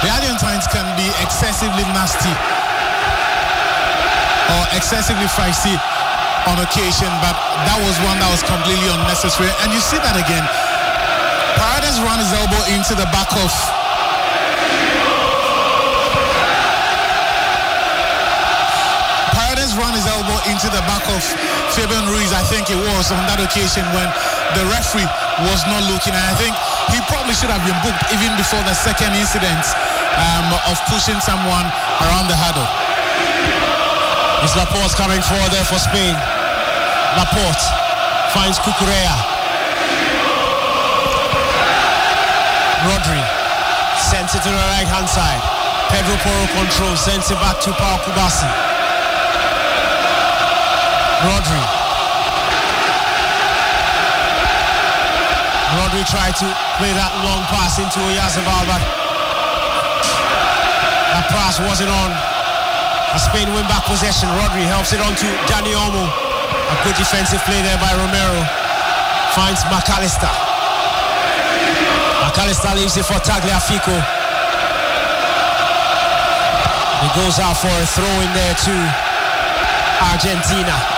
The Argentines can be excessively nasty or excessively feisty on occasion, but that was one that was completely unnecessary. And you see that again. Paredes ran his elbow into the back of Fabian Ruiz, I think it was, on that occasion when the referee was not looking. And I think he probably should have been booked even before the second incident of pushing someone around the hurdle. It's Laporte coming forward there for Spain. Laporte finds Cucurella. Rodri sends it to the right hand side. Pedro Porro controls, sends it back to Pau Kubasi. Rodri tried to play that long pass into Oyarzabal, but that pass wasn't on. As Spain win back possession, Rodri helps it on to Dani Olmo. A good defensive play there by Romero. Finds McAllister. McAllister leaves it for Tagliafico. He goes out for a throw in there to Argentina.